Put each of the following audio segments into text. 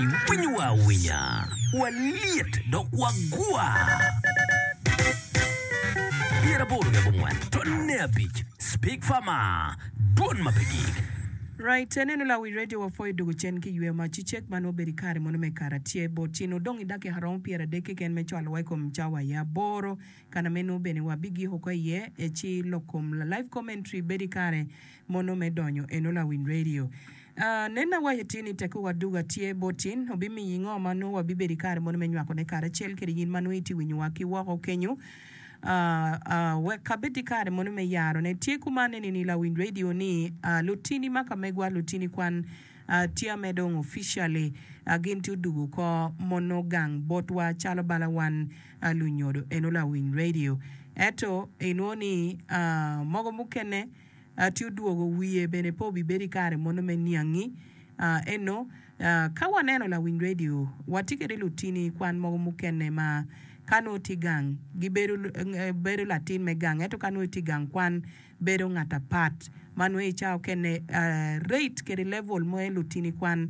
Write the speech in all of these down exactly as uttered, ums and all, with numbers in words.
Winywa winya waliet dok wagwa Biera borga bungwan tonne abich Speak Farmer Don mapigik Right, neno la wi radio wa foi dugu chen ki yue ma chichek mano beri kare mono me karatie botino dongi dake harom piera deke ken me chwal wai kom chawa ya boro kana meno bene wa bigi hoko ye e chi lokom la live commentary beri kare mono me donyo eno la win radio. Uh, nena wa yetini teku wa duga tie botin obimi yingo mano wa biberi kare mono me nywako ne kare chel kiri yin mano iti winyu waki wako kenyu. Uh, uh, we kabeti kare mono me yaro ne tie kumane ni la win radio ni uh, lutini maka megwa lutini kwan uh, tia medong officially agin tu dugu ko mono gang botwa chalo bala wan uh, lunyodo eno la win radio eto enoni uh, mogo mukene uh, tu duogo wiye bene po biberi kare mono me niangi uh, eno uh, kawa neno la win radio watikere lutini kwan mogo mukene ma kano tigang giberu uh, beru latin me gang eto kano tigang kwan beru ngata pat manwe chao kene uh, rate kere level mo lutini kwan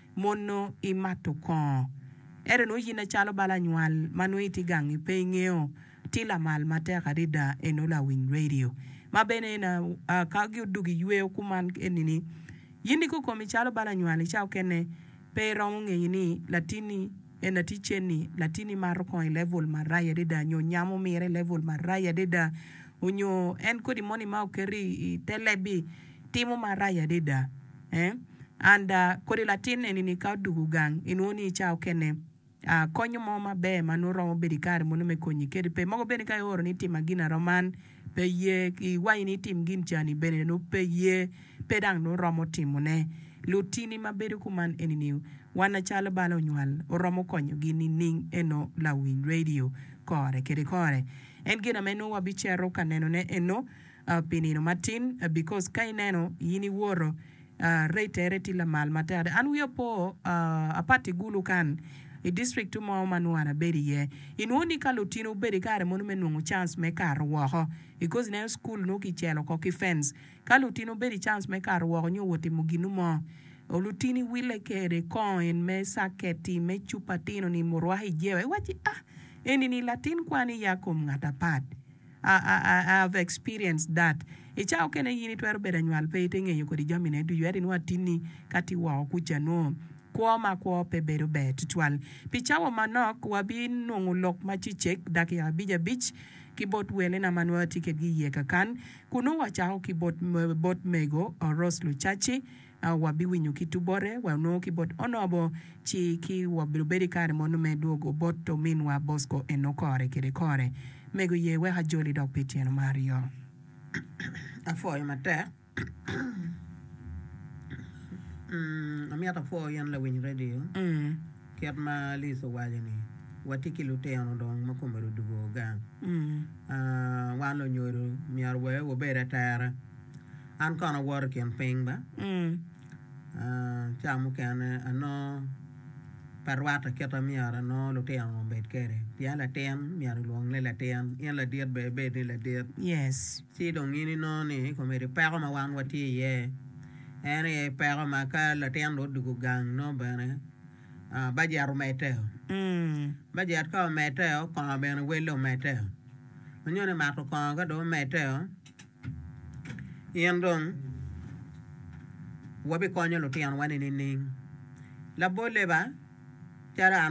mono imato kon ere no yina chalo bala nywal manwe tigang ipengeo tila mal mate karida enola win radio mabene na uh, kagi dugi yue kuman enini yindi ko komi chalo bala nywal chao kene pe ronge yini latini ena ticheni latini maro kon level maraya deda nyo nyamo mere level maraya deda unyo en kodi moni ma okeri telebi timo maraya deda eh and uh, kodi latin enini ka dugu gang inoni chao kene uh, konyo mo mabe manuro bedi kare mono me konyi kedi pe mogo bedi kai oro ni tim agina roman pe ye ki wai ni tim gin chani bene no pe ye pedang no romo timone lutini mabedu kuman enini wana chalo balo nywal oromo konyo gini ning eno la win radio kore kere kore en gina menu wabichero kaneno ne eno uh, pinino matin uh, because kai neno yini woro uh, rate reti la mal matade and we po uh, apati gulu kan i district to mo manuana bedi ye inoni kalutino bedi kare monu menungu chance me karo woho because na school no ki chelo ko ki fence kalutino bedi chance me karo woho nyo wote muginu mo olutini wile kere coin me saketi me chupatino ni morwahi jewe wachi ah eni ni latin kwani yako ngata pad I, I, I have experienced that icha okene yini twero beda nywal pe itenge yuko di jamine du yeri nwatini kati wa kucha no kwa ma kwa pe bedo be tutwal pichawa manok wabi nungu lok machichek daki ya bija beach kibot wele na manuwa ticket gi yeka kan kuno wachao kibot bot mego or roslu chachi uh, wabi winyu kitubore wano kibot onobo chi ki wabiruberi kare monu meduogo bot to minwa bosco enokore kire kore mego ye we hajoli dok pitieno Mario afoy mate mm ami ata fo yan la win radio mm kiat ma liso wajani watiki luteno dong makomero dugo gang mm ah wano nyoro miarwe wo bere tara an kono wor ken pingba mm ah chamu kan ano parwata keta miara no luteno bet kere piala ten miara long le la ten yan la diet be be de la diet yes si dong ini no ni komere pa ma wan wati ye ene pero ma ka la ten do dugo gang no bene ah ba jaru mete mm ba jar ka mete ko bene welo mete nyone ma to ko ga do mete yen dong wabi konyo lo tian wani ni ning la bole ba chara